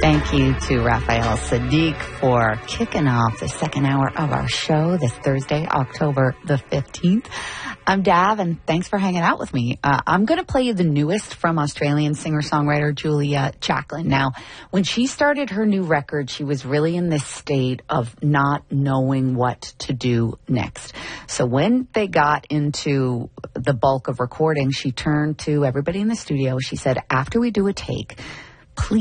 Thank you to Raphael Sadiq for kicking off the second hour of our show this Thursday, October the 15th. I'm Dav, and thanks for hanging out with me. I'm going to play you the newest from Australian singer-songwriter Julia Jacklin. Now, when she started her new record, she was really in this state of not knowing what to do next. So when they got into the bulk of recording, she turned to everybody in the studio. She said, after we do a take,